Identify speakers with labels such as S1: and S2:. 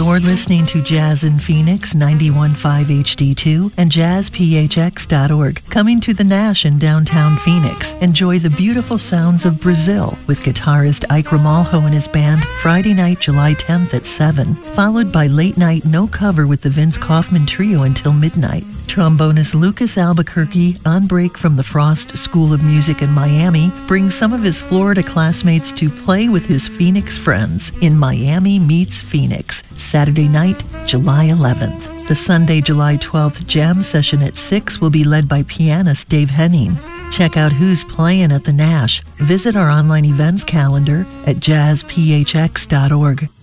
S1: You're listening to Jazz in Phoenix 91.5 HD2 and jazzphx.org. Coming to the Nash in downtown Phoenix. Enjoy the beautiful sounds of Brazil with guitarist Ike Ramalho and his band Friday night, July 10th at 7, followed by late night no cover with the Vince Kaufman Trio until midnight. Trombonist Lucas Albuquerque, on break from the Frost School of Music in Miami, brings some of his Florida classmates to play with his Phoenix friends in Miami Meets Phoenix, Saturday night, July 11th. The Sunday, July 12th jam session at 6 will be led by pianist Dave Henning. Check out who's playing at the Nash. Visit our online events calendar at jazzphx.org.